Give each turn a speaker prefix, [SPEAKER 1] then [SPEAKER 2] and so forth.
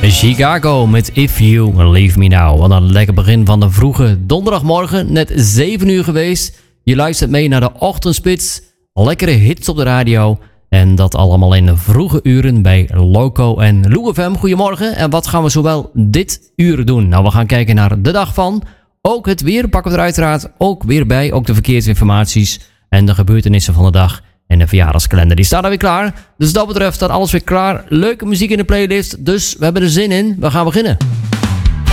[SPEAKER 1] Chicago met If You Leave Me Now. Wat een lekker begin van de vroege donderdagmorgen. Net 7 uur geweest. Je luistert mee naar de ochtendspits. Lekkere hits op de radio. En dat allemaal in de vroege uren bij Loco en Lou FM. Goedemorgen. En wat gaan we zowel dit uur doen? Nou, we gaan kijken naar de dag van. Ook het weer pakken we er uiteraard ook weer bij. Ook de verkeersinformaties en de gebeurtenissen van de dag. En de verjaardagskalender, die staat er weer klaar. Dus dat betreft staat alles weer klaar. Leuke muziek in de playlist. Dus we hebben er zin in. We gaan beginnen.